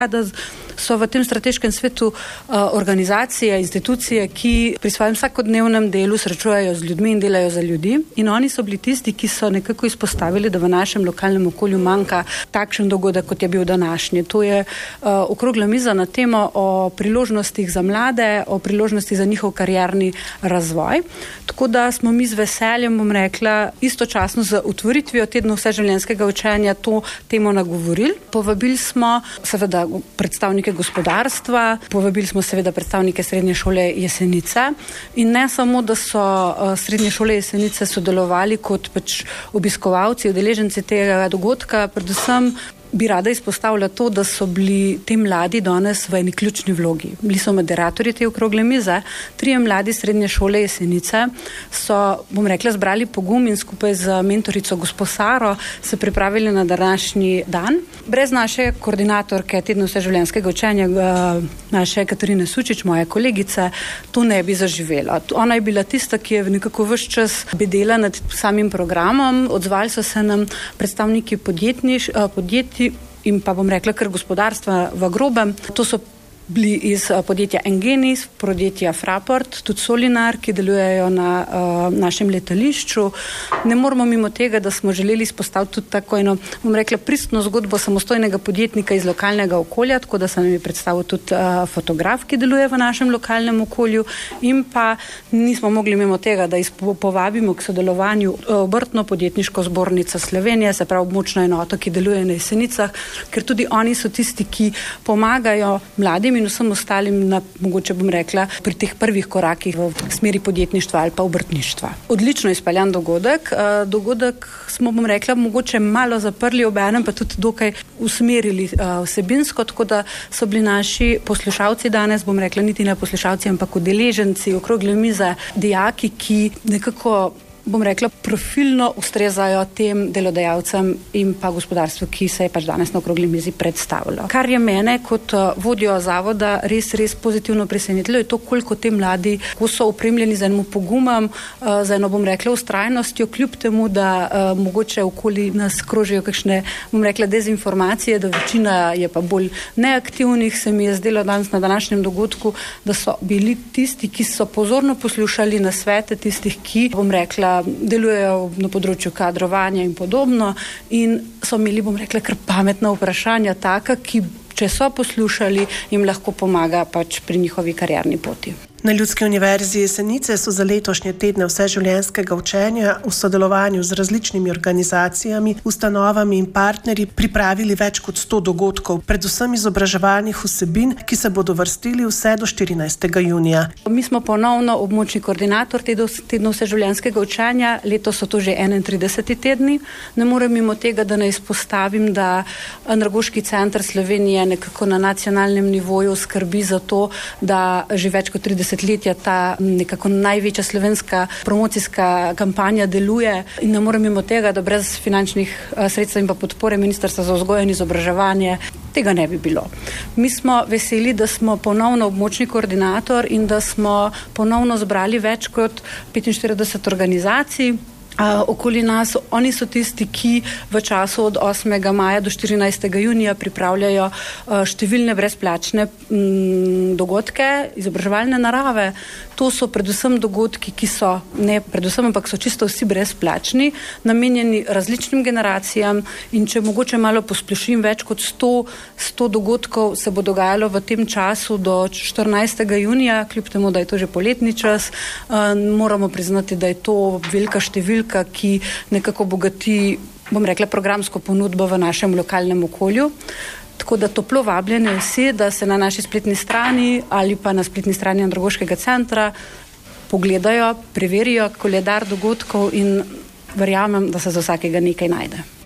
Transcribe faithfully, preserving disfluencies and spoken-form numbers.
da so v tem strateškem svetu uh, organizacije, institucije, ki pri svojem vsakodnevnem delu srečujejo z ljudmi in delajo za ljudi. In oni so bili tisti, ki so nekako izpostavili, da v našem lokalnem okolju manjka takšen dogodek, kot je bil današnji. To je uh, okrogla miza na temo o priložnostih za mlade, o priložnostih za njihov karierni razvoj. Tako da smo mi z veseljem, bom rekla, istočasno z otvoritvijo tedna vseživljenjskega učenja to temo nagovorili. Povabili smo seveda predstavnike gospodarstva, povabili smo seveda predstavnike Srednje šole Jesenice in ne samo, da so uh, Srednje šole Jesenice sodelovali kot pač obiskovalci, udeleženci tega dogodka, predvsem bi rada izpostavila to, da so bili ti mladi danes v eni ključni vlogi. Bili so moderatorji te okrogle mize, trije mladi Srednje šole Jesenice so, bom rekla, zbrali pogum in skupaj z mentorico gospo Saro se pripravili na današnji dan. Brez naše koordinatorke tedna vseživljenjskega učenja, naše Katarine Sučič, moje kolegice, to ne bi zaživela. Ona je bila tista, ki je nekako ves čas bedela nad samim programom. Odzvali so se nam predstavniki podjetniš, podjetij in pa bom rekla kar gospodarstva v grobem. To so bili iz podjetja Engenis, podjetja Fraport, tudi Solinar, ki delujejo na uh, našem letališču. Ne moramo mimo tega, da smo želeli izpostaviti tudi tako eno, bom rekla, pristno zgodbo samostojnega podjetnika iz lokalnega okolja, tako da se nam je predstavil tudi uh, fotograf, ki deluje v našem lokalnem okolju, in pa nismo mogli mimo tega, da povabimo k sodelovanju Obrtno-podjetniško zbornico Slovenije, se pravi območno enoto, ki deluje na Jesenicah, ker tudi oni so tisti, ki pomagajo mladim in vsem ostalim na, mogoče bom rekla, pri teh prvih korakih v smeri podjetništva ali pa obrtništva. Odlično izpeljan dogodek. Dogodek smo, bom rekla, mogoče malo zaprli, obenem pa tudi dokaj usmerili vsebinsko, tako da so bili naši poslušalci danes, bom rekla, niti ne poslušalci, ampak udeleženci okrogle mize, dijaki, ki nekako, bom rekla, profilno ustrezajo tem delodajalcem in pa gospodarstvu, ki se je pač danes na okrogli mizi predstavilo. Kar je mene kot vodjo zavoda res, res pozitivno presenetilo, je to, koliko te mladi, ko so opremljeni z enim pogumom, za eno, bom rekla, ustrajnostjo, kljub temu, da uh, mogoče okoli nas krožijo kakšne, bom rekla, dezinformacije, da večina je pa bolj neaktivnih, se mi je zdelo danes na današnjem dogodku, da so bili tisti, ki so pozorno poslušali nasvete tistih, ki, bom rekla, delujejo na področju kadrovanja in podobno in so imeli, bom rekla, kar pametna vprašanja taka, ki, če so poslušali, jim lahko pomaga pač pri njihovi karierni poti. Na Ljudski univerzi Jesenice so za letošnje tedne vseživljenjskega učenja v sodelovanju z različnimi organizacijami, ustanovami in partnerji pripravili več kot sto dogodkov, predvsem izobraževalnih vsebin, ki se bodo vrstili vse do štirinajstega junija. Mi smo ponovno območni koordinator tedna vseživljenjskega učenja, letos so to že enaintrideseti tedni. Ne morem mimo tega, da ne izpostavim, da Andragoški center Slovenije nekako na nacionalnem nivoju skrbi za to, da že več kot trideset letja ta nekako največja slovenska promocijska kampanja deluje in ne morem mimo tega, da brez finančnih sredstev in pa podpore Ministrstva za vzgojo in izobraževanje tega ne bi bilo. Mi smo veseli, da smo ponovno območni koordinator in da smo ponovno zbrali več kot petinštirideset organizacij Uh, okoli nas. Oni so tisti, ki v času od osmega maja do štirinajstega junija pripravljajo uh, številne brezplačne m, dogodke, izobraževalne narave. To so predvsem dogodki, ki so, ne predvsem, ampak so čisto vsi brezplačni, namenjeni različnim generacijam in če mogoče malo posplošim, več kot sto, sto dogodkov se bo dogajalo v tem času do štirinajstega junija, kljub temu, da je to že poletni čas. Uh, moramo priznati, da je to velika številka, ki nekako bogati, bom rekla, programsko ponudbo v našem lokalnem okolju. Tako da toplo vabljene vsi, da se na naši spletni strani ali pa na spletni strani Andragoškega centra pogledajo, preverijo koledar dogodkov in verjamem, da se za vsakega nekaj najde.